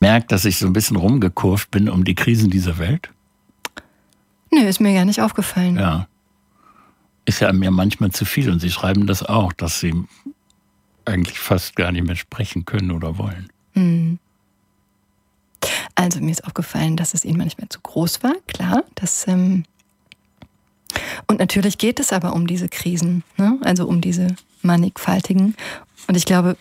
merkt, dass ich so ein bisschen rumgekurvt bin um die Krisen dieser Welt? Nö, ist mir gar nicht aufgefallen. Ja. Ist ja mir manchmal zu viel und Sie schreiben das auch, dass Sie eigentlich fast gar nicht mehr sprechen können oder wollen. Also mir ist aufgefallen, dass es Ihnen manchmal zu groß war, klar. Und natürlich geht es aber um diese Krisen, ne? Also um diese mannigfaltigen. Und ich glaube,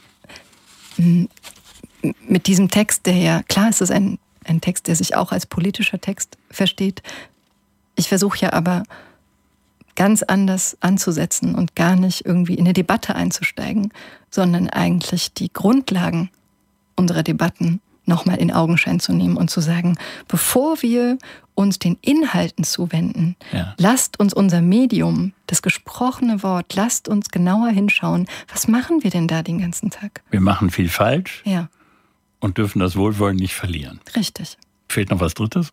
mit diesem Text, der ja, klar ist es ein Text, der sich auch als politischer Text versteht. Ich versuche ja aber ganz anders anzusetzen und gar nicht irgendwie in eine Debatte einzusteigen, sondern eigentlich die Grundlagen unserer Debatten nochmal in Augenschein zu nehmen und zu sagen, bevor wir uns den Inhalten zuwenden, lasst uns unser Medium, das gesprochene Wort, lasst uns genauer hinschauen, was machen wir denn da den ganzen Tag? Wir machen viel falsch und dürfen das Wohlwollen nicht verlieren. Richtig. Fehlt noch was Drittes?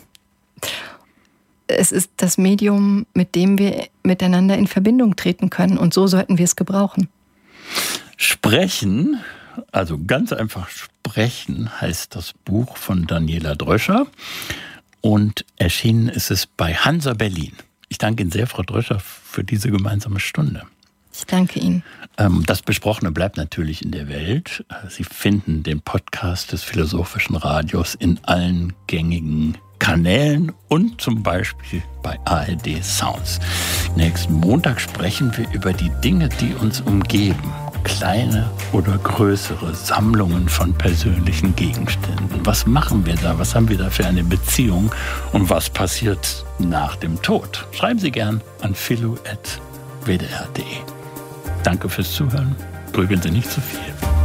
Es ist das Medium, mit dem wir miteinander in Verbindung treten können und so sollten wir es gebrauchen. Sprechen, also ganz einfach sprechen, heißt das Buch von Daniela Dröscher und erschienen ist es bei Hansa Berlin. Ich danke Ihnen sehr, Frau Dröscher, für diese gemeinsame Stunde. Ich danke Ihnen. Das Besprochene bleibt natürlich in der Welt. Sie finden den Podcast des Philosophischen Radios in allen gängigen Kanälen und zum Beispiel bei ARD Sounds. Nächsten Montag sprechen wir über die Dinge, die uns umgeben. Kleine oder größere Sammlungen von persönlichen Gegenständen. Was machen wir da? Was haben wir da für eine Beziehung? Und was passiert nach dem Tod? Schreiben Sie gern an philo@wdr.de. Danke fürs Zuhören. Grübeln Sie nicht zu viel.